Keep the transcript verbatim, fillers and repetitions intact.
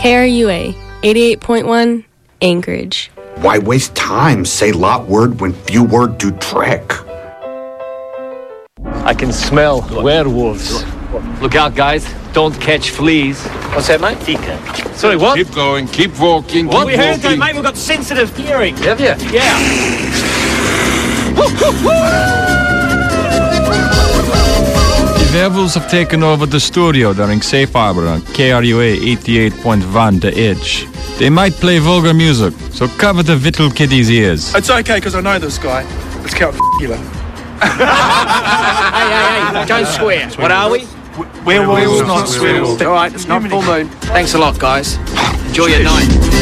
K R U A, eighty-eight point one, Anchorage. Why waste time? Say lot word when few word do trick. I can smell werewolves. Look out, guys. Don't catch fleas. What's that, mate? Tika. Sorry, what? Keep going, keep walking, What? keep We heard that, walking. mate. We've got sensitive hearing. Have you? Yeah. The werewolves have taken over the studio during Safe Harbor on K R U A eighty-eight point one The Edge. They might play vulgar music, so cover the little kiddies' ears. It's okay, because I know this guy. It's Count F***ula. Hey, hey, hey. Don't swear. What are we? Werewolves, not werewolves. All right, it's not full moon. Thanks a lot, guys. Enjoy your night.